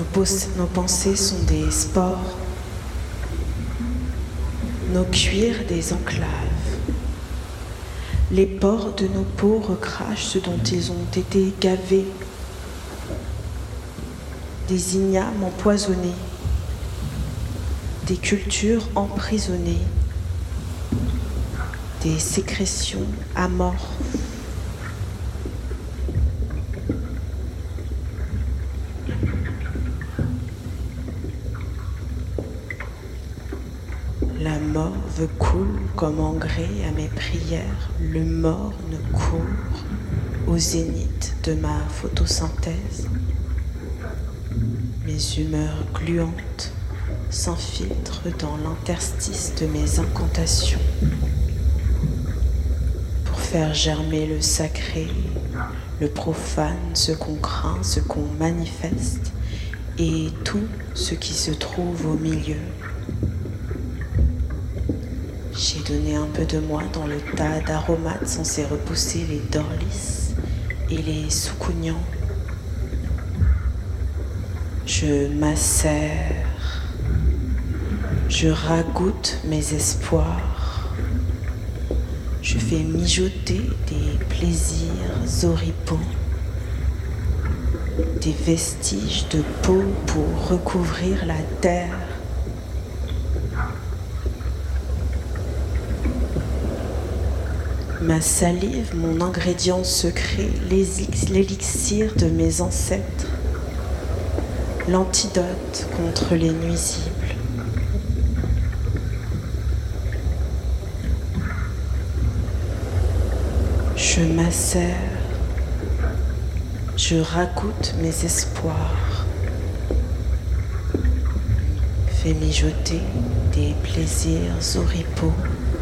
Nos pensées sont des spores, nos cuirs des enclaves. Les pores de nos peaux recrachent ce dont ils ont été gavés. Des ignames empoisonnés, des cultures emprisonnées, des sécrétions amorphes. La morve coule comme engrais à mes prières, le morne court au zénith de ma photosynthèse. Mes humeurs gluantes s'infiltrent dans l'interstice de mes incantations pour faire germer le sacré, le profane, ce qu'on craint, ce qu'on manifeste et tout ce qui se trouve au milieu. J'ai donné un peu de moi dans le tas d'aromates censés repousser les dorlis et les soucougnants. Je macère, je ragoûte mes espoirs, je fais mijoter des plaisirs horripaux, des vestiges de peau pour recouvrir la terre. Ma salive, mon ingrédient secret, l'élixir de mes ancêtres, l'antidote contre les nuisibles. Je macère, je ragoûte mes espoirs, fais mijoter des plaisirs horripaux.